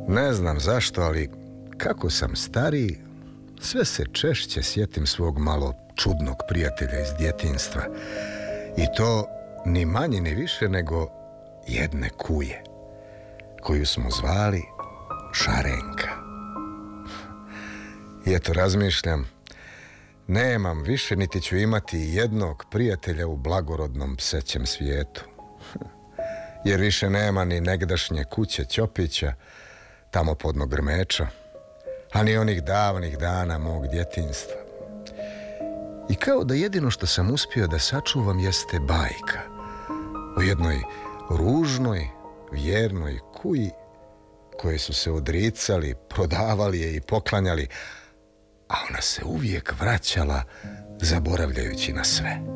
Ne znam zašto, ali kako sam stariji, sve se češće sjetim svog malo čudnog prijatelja iz djetinjstva. I to ni manje ni više nego jedne kuje, koju smo zvali Šarenka. I eto, razmišljam, nemam više niti ću imati jednog prijatelja u blagorodnom psećem svijetu. Jer više nema ni negdašnje kuće Ćopića, tamo podno Grmeča, a ni onih davnih dana mog djetinjstva. I kao da jedino što sam uspio da sačuvam jeste bajka o jednoj ružnoj, vjernoj kuji koje su se odricali, prodavali je i poklanjali, a ona se uvijek vraćala zaboravljajući na sve.